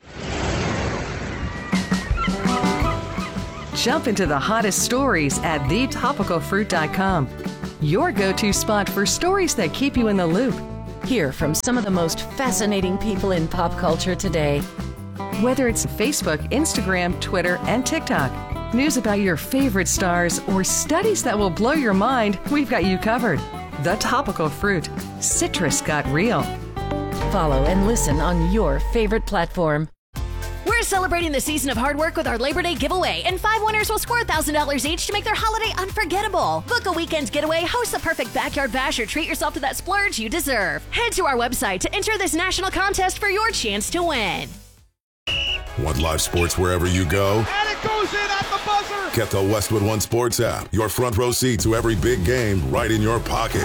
S9: Jump into the hottest stories at the topical fruit dot com. Your go-to spot for stories that keep you in the loop. Hear from some of the most fascinating people in pop culture today. Whether it's Facebook, Instagram, Twitter, and TikTok, news about your favorite stars, or studies that will blow your mind, we've got you covered. The Topical Fruit. Citrus got real.
S26: Follow and listen on your favorite platform.
S11: We're celebrating the season of hard work with our Labor Day giveaway, and five winners will score one thousand dollars each to make their holiday unforgettable. Book a weekend getaway, host the perfect backyard bash, or treat yourself to that splurge you deserve. Head to our website to enter this national contest for your chance to win.
S10: Want live sports wherever you go?
S12: And it goes in at the buzzer!
S10: Get the Westwood One Sports app. Your front row seat to every big game right in your pocket.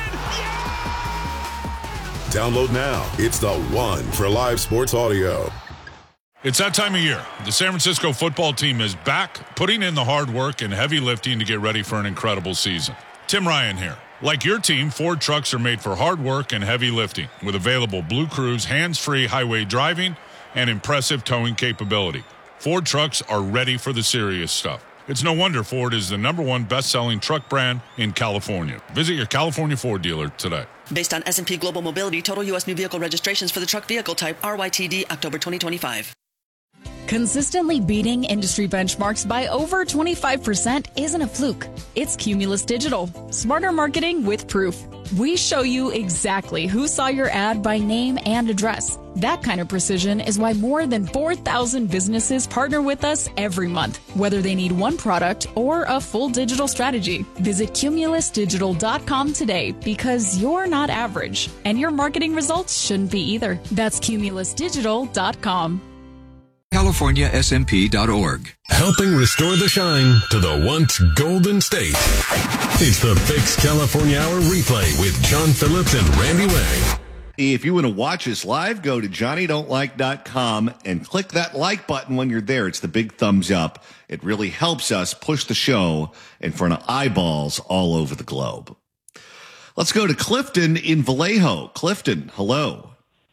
S10: Download now. It's the one for live sports audio.
S13: It's that time of year. The San Francisco football team is back, putting in the hard work and heavy lifting to get ready for an incredible season. Tim Ryan here. Like your team, Ford trucks are made for hard work and heavy lifting with available Blue Cruise hands-free highway driving and impressive towing capability. Ford trucks are ready for the serious stuff. It's no wonder Ford is the number one best-selling truck brand in California. Visit your California Ford dealer today.
S14: Based on S and P Global Mobility, total U S new vehicle registrations for the truck vehicle type R Y T D October twenty twenty-five.
S23: Consistently beating industry benchmarks by over twenty-five percent isn't a fluke. It's Cumulus Digital. Smarter marketing with proof. We show you exactly who saw your ad by name and address. That kind of precision is why more than four thousand businesses partner with us every month, whether they need one product or a full digital strategy. Visit cumulus digital dot com today, because you're not average, and your marketing results shouldn't be either. That's cumulus digital dot com.
S15: California S M P dot org.
S10: Helping restore the shine to the once golden state. It's the Fix California Hour replay with John Phillips and Randy Wang.
S1: If you want to watch us live, go to johnny don't like dot com and click that like button when you're there. It's the big thumbs up. It really helps us push the show in front of eyeballs all over the globe. Let's go to Clifton in Vallejo. Clifton, hello.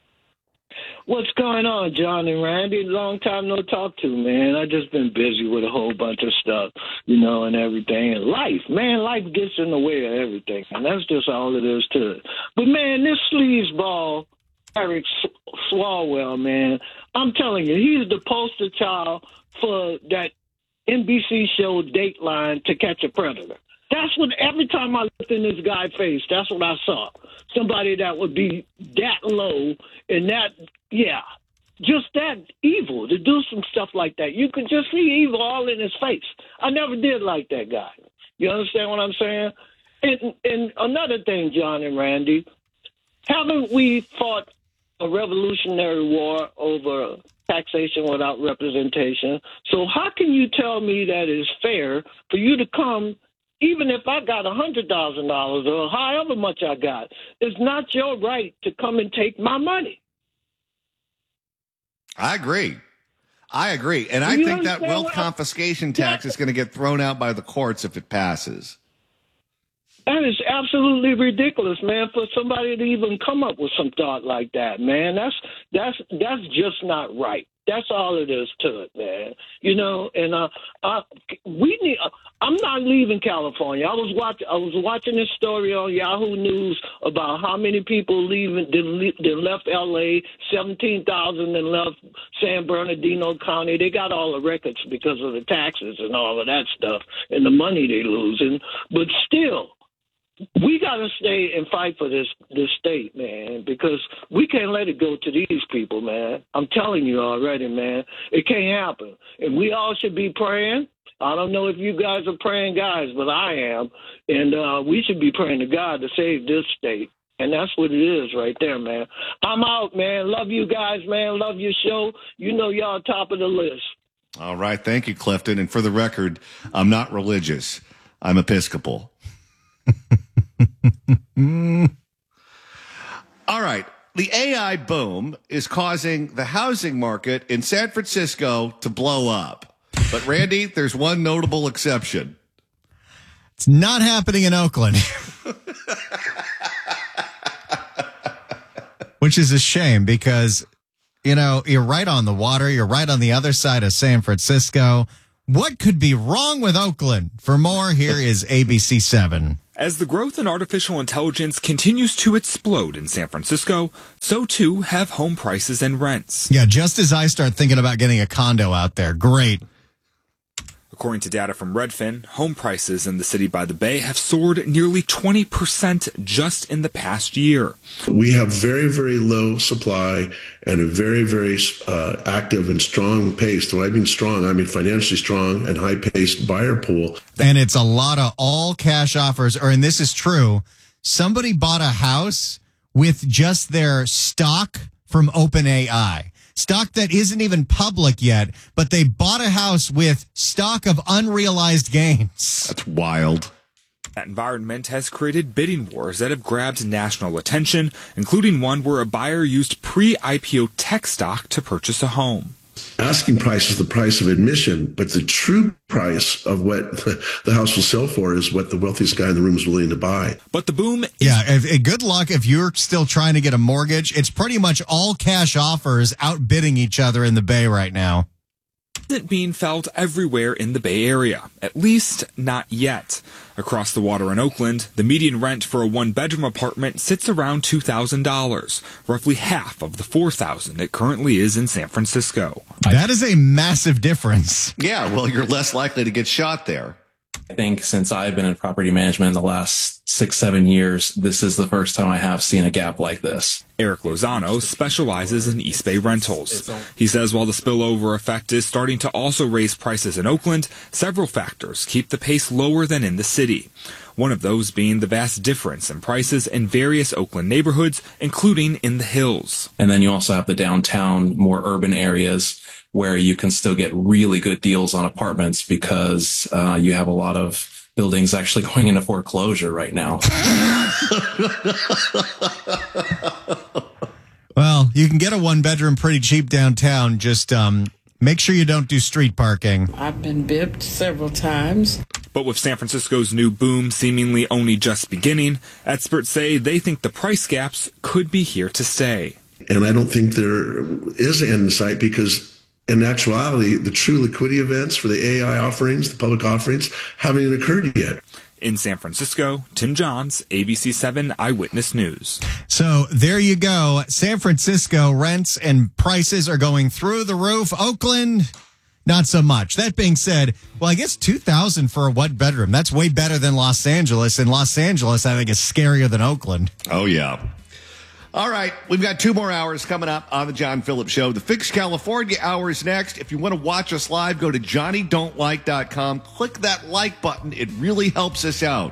S17: What's going on, John and Randy? Long time no talk to, man. I just been busy with a whole bunch of stuff, you know, and everything. And life, man, life gets in the way of everything. And that's just all it is to it. But, man, this sleazeball, Eric Swalwell, man, I'm telling you, he's the poster child for that N B C show Dateline To Catch a Predator. That's what, every time I looked in this guy's face, that's what I saw. Somebody that would be that low and that, yeah, just that evil to do some stuff like that. You could just see evil all in his face. I never did like that guy. You understand what I'm saying? And, and another thing, John and Randy, haven't we fought a revolutionary war over taxation without representation? So how can you tell me that it's fair for you to come, even if I got one hundred thousand dollars or however much I got, it's not your right to come and take my money?
S1: I agree. I agree. And I think that wealth confiscation tax is going to get thrown out by the courts if it passes.
S17: That is absolutely ridiculous, man, for somebody to even come up with some thought like that, man. That's that's that's just not right. That's all it is to it, man. You know, and uh, uh, we need. Uh, I'm not leaving California. I was watching. I was watching this story on Yahoo News about how many people leaving. They left L A. Seventeen thousand and left San Bernardino County. They got all the records because of the taxes and all of that stuff and the money they losing. But still, we got to stay and fight for this this state, man, because we can't let it go to these people, man. I'm telling you already, man. It can't happen. And we all should be praying. I don't know if you guys are praying guys, but I am. And uh, we should be praying to God to save this state. And that's what it is right there, man. I'm out, man. Love you guys, man. Love your show. You know y'all top of the list.
S1: All right. Thank you, Clifton. And for the record, I'm not religious. I'm Episcopal. All right. The A I boom is causing the housing market in San Francisco to blow up. But, Randy, there's one notable exception.
S2: It's not happening in Oakland. Which is a shame because, you know, you're right on the water. You're right on the other side of San Francisco. What could be wrong with Oakland? For more, here is A B C seven.
S4: As the growth in artificial intelligence continues to explode in San Francisco, so too have home prices and rents.
S2: Yeah, just as I start thinking about getting a condo out there. Great.
S4: According to data from Redfin, home prices in the city by the Bay have soared nearly twenty percent just in the past year.
S18: We have very, very low supply and a very, very uh, active and strong pace. When I mean strong, I mean financially strong and high-paced buyer pool.
S2: And it's a lot of all cash offers, or, and this is true, somebody bought a house with just their stock from OpenAI. Stock that isn't even public yet, but they bought a house with stock of unrealized gains.
S1: That's wild.
S4: That environment has created bidding wars that have grabbed national attention, including one where a buyer used pre-I P O tech stock to purchase a home.
S18: Asking price is the price of admission, but the true price of what the house will sell for is what the wealthiest guy in the room is willing to buy.
S4: But the boom is...
S2: Yeah, if, if, good luck if you're still trying to get a mortgage. It's pretty much all cash offers outbidding each other in the Bay right now.
S4: Isn't being felt everywhere in the Bay Area, at least not yet. Across the water in Oakland, the median rent for a one-bedroom apartment sits around two thousand dollars, roughly half of the four thousand dollars it currently is in San Francisco.
S2: That is a massive difference.
S1: Yeah, well, you're less likely to get shot there.
S19: I think since I've been in property management in the last six, seven years, this is the first time I have seen a gap like this.
S4: Eric Lozano specializes in East Bay rentals. He says while the spillover effect is starting to also raise prices in Oakland, several factors keep the pace lower than in the city. One of those being the vast difference in prices in various Oakland neighborhoods, including in the hills.
S19: And then you also have the downtown, more urban areas where you can still get really good deals on apartments because uh, you have a lot of buildings actually going into foreclosure right now.
S2: Well, you can get a one bedroom pretty cheap downtown. Just um, make sure you don't do street parking.
S20: I've been bipped several times.
S4: But with San Francisco's new boom seemingly only just beginning, experts say they think the price gaps could be here to stay.
S18: And I don't think there is an end in sight because in actuality, the true liquidity events for the A I offerings, the public offerings, haven't even occurred yet.
S4: In San Francisco, Tim Johns, A B C seven Eyewitness News.
S2: So there you go. San Francisco rents and prices are going through the roof. Oakland, not so much. That being said, well, I guess two thousand dollars for a one bedroom. That's way better than Los Angeles. And Los Angeles, I think, is scarier than Oakland.
S1: Oh, yeah. All right, we've got two more hours coming up on the John Phillips Show. The Fix California hour is next. If you want to watch us live, go to johnny don't like dot com. Click that like button. It really helps us out.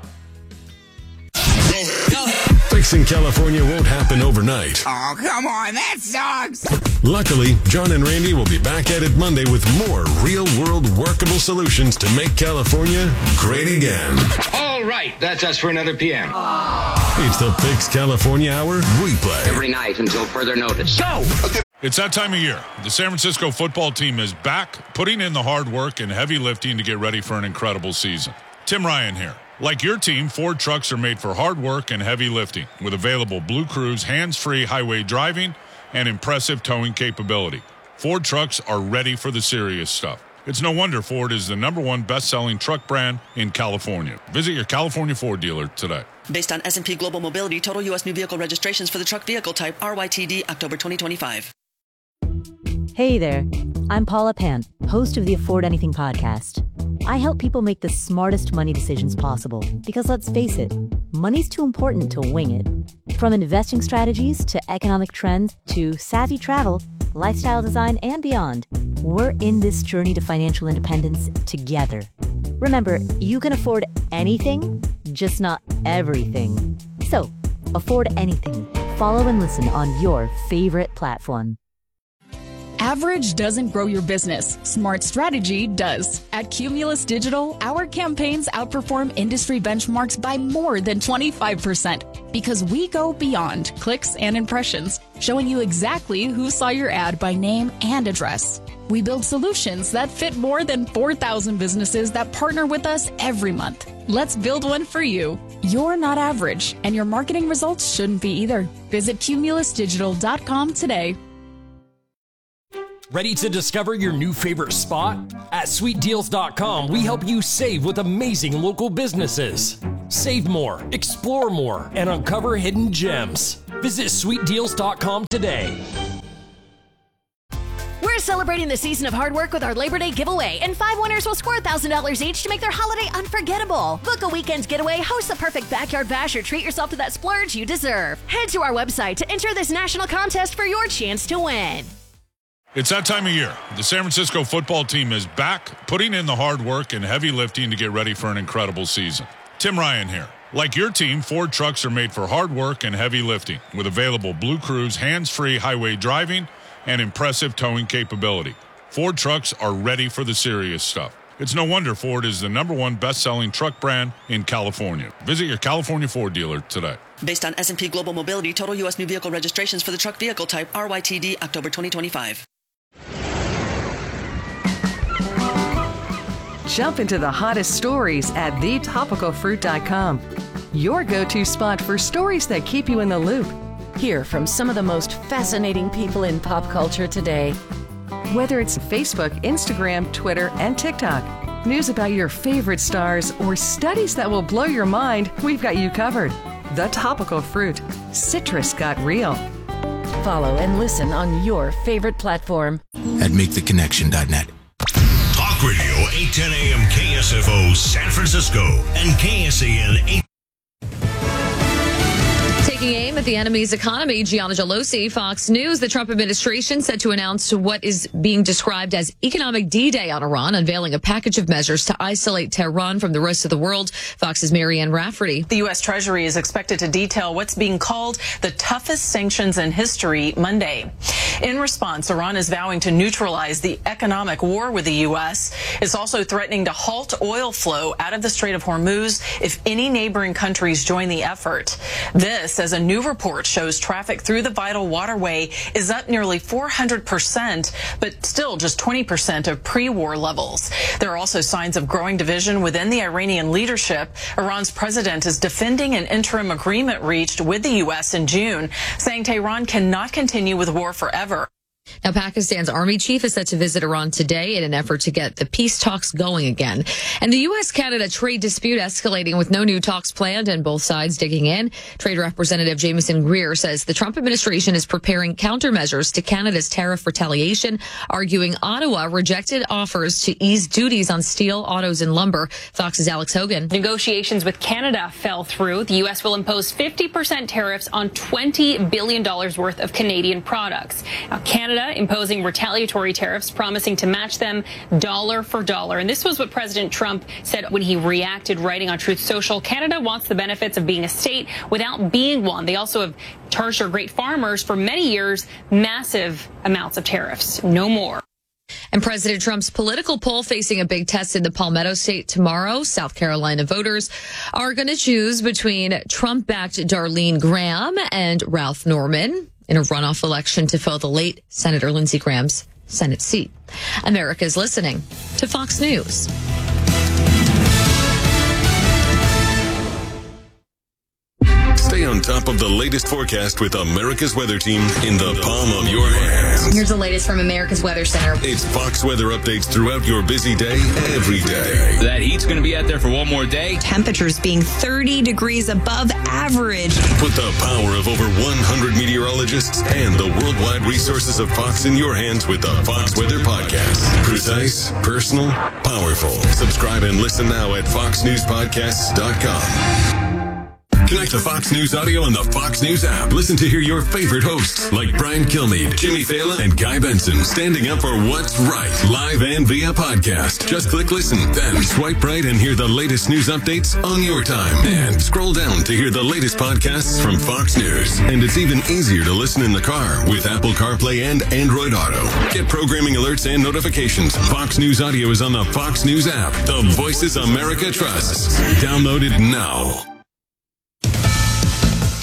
S10: Fixing California won't happen overnight.
S21: Oh, come on, that sucks.
S10: Luckily, John and Randy will be back at it Monday with more real-world workable solutions to make California great again.
S21: All right, that's us for another P M.
S10: It's the Fix California Hour replay.
S21: Every night until further notice. Go!
S13: It's that time of year. The San Francisco football team is back, putting in the hard work and heavy lifting to get ready for an incredible season. Tim Ryan here. Like your team, Ford trucks are made for hard work and heavy lifting with available Blue Cruise hands-free highway driving and impressive towing capability. Ford trucks are ready for the serious stuff. It's no wonder Ford is the number one best-selling truck brand in California. Visit your California Ford dealer today.
S14: Based on S and P Global Mobility, total U S new vehicle registrations for the truck vehicle type R Y T D October twenty twenty-five.
S22: Hey there, I'm Paula Pant, host of the Afford Anything podcast. I help people make the smartest money decisions possible because let's face it, money's too important to wing it. From investing strategies to economic trends to savvy travel, lifestyle design, and beyond, we're in this journey to financial independence together. Remember, you can afford anything, just not everything. So, afford anything. Follow and listen on your favorite platform.
S23: Average doesn't grow your business. Smart strategy does. At Cumulus Digital, our campaigns outperform industry benchmarks by more than twenty-five percent because we go beyond clicks and impressions, showing you exactly who saw your ad by name and address. We build solutions that fit more than four thousand businesses that partner with us every month. Let's build one for you. You're not average, and your marketing results shouldn't be either. Visit cumulus digital dot com today.
S3: Ready to discover your new favorite spot? At sweet deals dot com, we help you save with amazing local businesses. Save more, explore more, and uncover hidden gems. Visit sweet deals dot com today.
S11: We're celebrating the season of hard work with our Labor Day giveaway, and five winners will score one thousand dollars each to make their holiday unforgettable. Book a weekend's getaway, host the perfect backyard bash, or treat yourself to that splurge you deserve. Head to our website to enter this national contest for your chance to win.
S13: It's that time of year. The San Francisco football team is back, putting in the hard work and heavy lifting to get ready for an incredible season. Tim Ryan here. Like your team, Ford trucks are made for hard work and heavy lifting, with available Blue Cruise hands-free highway driving and impressive towing capability. Ford trucks are ready for the serious stuff. It's no wonder Ford is the number one best-selling truck brand in California. Visit your California Ford dealer today.
S14: Based on S and P Global Mobility, total U S new vehicle registrations for the truck vehicle type R Y T D, October twenty twenty-five.
S9: Jump into the hottest stories at the topical fruit dot com. Your go-to spot for stories that keep you in the loop. Hear from some of the most fascinating people in pop culture today. Whether it's Facebook, Instagram, Twitter, and TikTok, news about your favorite stars, or studies that will blow your mind, we've got you covered. The Topical Fruit. Citrus got real. Follow and listen on your favorite platform.
S5: At make the connection dot net.
S8: Talk Radio, eight ten a.m. K S F O San Francisco and K S A N eight.
S16: Taking aim at the enemy's economy, Gianna Gelosi, Fox News. The Trump administration set to announce what is being described as economic D-Day on Iran, unveiling a package of measures to isolate Tehran from the rest of the world. Fox's Marianne Rafferty.
S24: The U S. Treasury is expected to detail what's being called the toughest sanctions in history Monday. In response, Iran is vowing to neutralize the economic war with the U S. It's also threatening to halt oil flow out of the Strait of Hormuz if any neighboring countries join the effort. This, as a new report shows, traffic through the vital waterway is up nearly four hundred percent, but still just twenty percent of pre-war levels. There are also signs of growing division within the Iranian leadership. Iran's president is defending an interim agreement reached with the U S in June, saying Tehran cannot continue with war forever.
S16: Now, Pakistan's army chief is set to visit Iran today in an effort to get the peace talks going again. And the U S Canada trade dispute escalating with no new talks planned and both sides digging in. Trade Representative Jameson Greer says the Trump administration is preparing countermeasures to Canada's tariff retaliation, arguing Ottawa rejected offers to ease duties on steel, autos, and lumber. Fox's Alex Hogan.
S25: Negotiations with Canada fell through. The U S will impose fifty percent tariffs on twenty billion dollars worth of Canadian products. Now, Canada imposing retaliatory tariffs, promising to match them dollar for dollar. And this was what President Trump said when he reacted, writing on Truth Social. Canada wants the benefits of being a state without being one. They also have charged our great farmers for many years massive amounts of tariffs. No more.
S16: And President Trump's political poll facing a big test in the Palmetto State tomorrow. South Carolina voters are going to choose between Trump-backed Darlene Graham and Ralph Norman in a runoff election to fill the late Senator Lindsey Graham's Senate seat. America's listening to Fox News.
S10: Stay on top of the latest forecast with America's Weather Team in the palm of your hands.
S16: Here's the latest from America's Weather Center.
S10: It's Fox weather updates throughout your busy day, every day.
S21: That heat's going to be out there for one more day.
S27: Temperatures being thirty degrees above average.
S10: Put the power of over one hundred meteorologists and the worldwide resources of Fox in your hands with the Fox Weather Podcast. Precise, personal, powerful. Subscribe and listen now at fox news podcasts dot com. Connect to Fox News Audio on the Fox News app. Listen to hear your favorite hosts like Brian Kilmeade, Jimmy Fallon, and Guy Benson standing up for what's right, live and via podcast. Just click listen, then swipe right and hear the latest news updates on your time. And scroll down to hear the latest podcasts from Fox News. And it's even easier to listen in the car with Apple CarPlay and Android Auto. Get programming alerts and notifications. Fox News Audio is on the Fox News app. The voices America trusts. Download it now.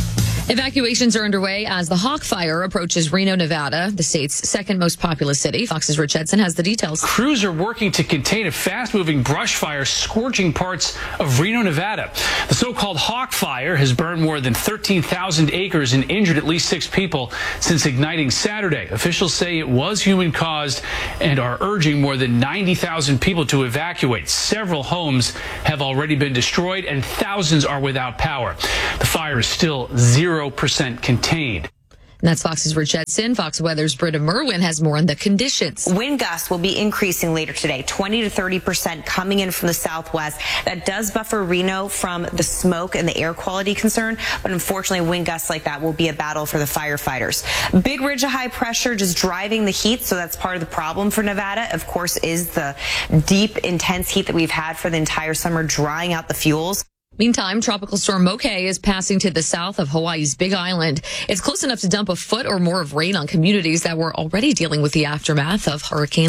S16: Evacuations are underway as the Hawk Fire approaches Reno, Nevada, the state's second most populous city. Fox's Rich Edson has the details.
S6: Crews are working to contain a fast-moving brush fire scorching parts of Reno, Nevada. The so-called Hawk Fire has burned more than thirteen thousand acres and injured at least six people since igniting Saturday. Officials say it was human-caused and are urging more than ninety thousand people to evacuate. Several homes have already been destroyed and thousands are without power. The fire is still zero percent contained.
S16: And that's Fox's Rich Edson. Fox Weather's Britta Merwin has more on the conditions.
S7: Wind gusts will be increasing later today, twenty to thirty percent coming in from the southwest. That does buffer Reno from the smoke and the air quality concern, but unfortunately wind gusts like that will be a battle for the firefighters. Big ridge of high pressure just driving the heat, so that's part of the problem for Nevada, of course, is the deep, intense heat that we've had for the entire summer, drying out the fuels.
S16: Meantime, Tropical Storm Moke is passing to the south of Hawaii's Big Island. It's close enough to dump a foot or more of rain on communities that were already dealing with the aftermath of Hurricane